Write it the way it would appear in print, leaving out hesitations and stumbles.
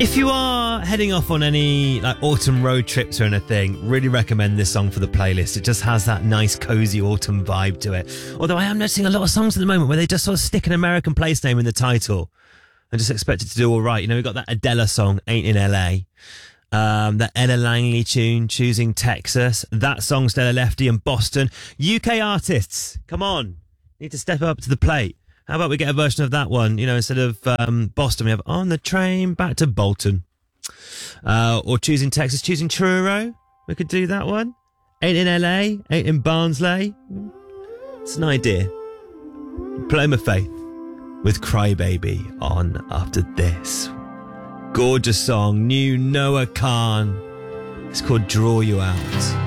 If you are heading off on any like autumn road trips or anything, really recommend this song for the playlist. It just has that nice cozy autumn vibe to it. Although I am noticing a lot of songs at the moment where they just sort of stick an American place name in the title and just expect it to do all right. You know, we've got that Adele song, Ain't in LA. That Ella Langley tune, Choosing Texas. That song, Stella Lefty and Boston. UK artists, come on. Need to step up to the plate. How about we get a version of that one? You know, instead of Boston, we have On the Train Back to Bolton. Or Choosing Texas, Choosing Truro. We could do that one. Ain't in LA, Ain't in Barnsley. It's an idea. Paloma Faith with Crybaby on after this. Gorgeous song, new Noah Khan. It's called Draw You Out.